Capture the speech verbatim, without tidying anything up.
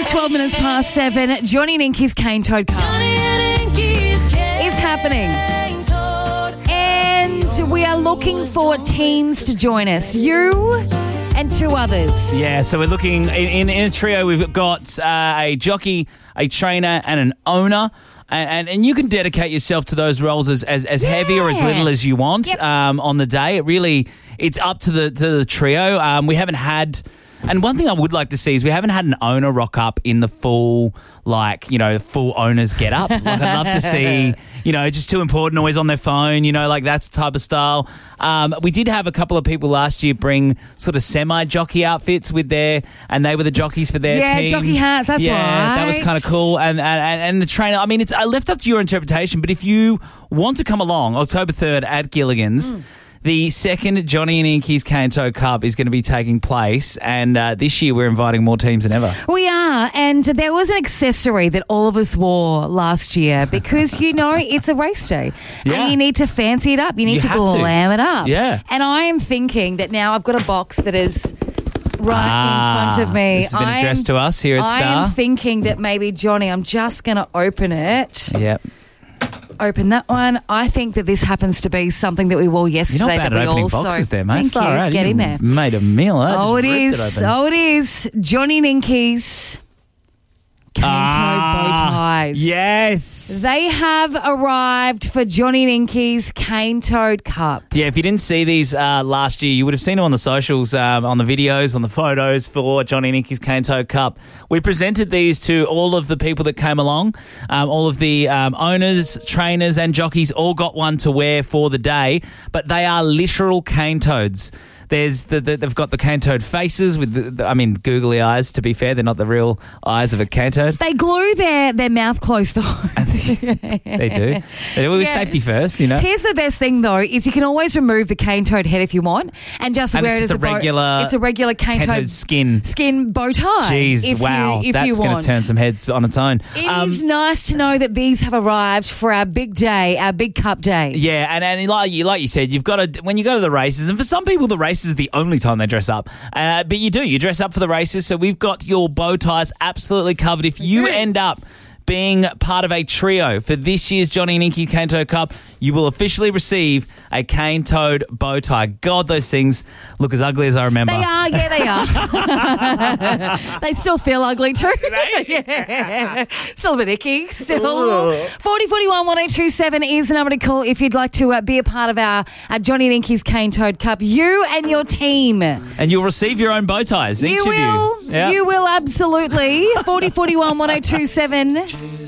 is twelve minutes past seven. Johnny and Inky's Cane Toad Cup is happening. And we are looking for teams to join us. You and two others. Yeah, so we're looking in, in, in a trio. We've got uh, a jockey, a trainer, and an owner. And, and and you can dedicate yourself to those roles as as, as yeah. heavy or as little as you want yep. um, on the day. It really, it's up to the to the trio. Um, we haven't had, and one thing I would like to see is we haven't had an owner rock up in the full, like, you know, full owners get up. Like, I'd love to see, you know, just too important, always on their phone, you know, like that's the type of style. Um, we did have a couple of people last year bring sort of semi-jockey outfits with their, and they were the jockeys for their yeah, team. Yeah, jockey hats, that's yeah, right. That was kind of cool. And, and and the trainer, I mean, it's I left up to your interpretation, but if you want to come along, October third at Gilligan's, mm. the second Johnny and Inky's Cane Toad Cup is going to be taking place, and uh, this year we're inviting more teams than ever. We are, and there was an accessory that all of us wore last year because, you know, it's a race day yeah. and you need to fancy it up. You need you to glam to. it up. Yeah. And I am thinking that now I've got a box that is right ah, in front of me. This has been I'm, addressed to us here at I Star. am thinking that maybe, Johnny, I'm just going to open it. Yep. Open that one. I think that this happens to be something that we wore yesterday. You're not bad that at we opening also, boxes there, mate. Thank Far you. out. Get you in there. Made a meal. I Oh, it just is. it Oh, it is. Johnny and Inky's Cane Toad bow ties. Yes. They have arrived for Johnny and Inky's Cane Toad Cup. Yeah, if you didn't see these uh, last year, you would have seen them on the socials, um, on the videos, on the photos for Johnny and Inky's Cane Toad Cup. We presented these to all of the people that came along. Um, all of the um, owners, trainers and jockeys all got one to wear for the day, but they are literal cane toads. There's the, the, they've got the cane toad faces with, the, the, I mean, googly eyes, to be fair. They're not the real eyes of a cane toad. They glue their, their mouth closed, though. They do. They do with yes. safety first, you know. Here's the best thing, though, is you can always remove the cane toad head if you want and just and wear it's it just as a regular, bow, it's a regular cane, cane toad, toad skin. skin bow tie. Jeez, if wow. You, if That's going to turn some heads on its own. It um, is nice to know that these have arrived for our big day, our big cup day. Yeah, and, and like, you, like you said, you've got to, when you go to the races, and for some people the races is the only time they dress up. Uh, but you do. You dress up for the races. So we've got your bow ties absolutely covered. If you Good. end up being part of a trio for this year's Johnny and Inky Cane Toad Cup, you will officially receive a cane toad bow tie. God, those things look as ugly as I remember. They are, yeah, they are. They still feel ugly too. Yeah. Still a bit icky, still. forty forty-one one eight two seven is the number to call if you'd like to uh, be a part of our, our Johnny and Inky's Cane Toad Cup. You and your team. And you'll receive your own bow ties, each you of will, you. Yep. You will, absolutely. forty forty-one one eight two seven.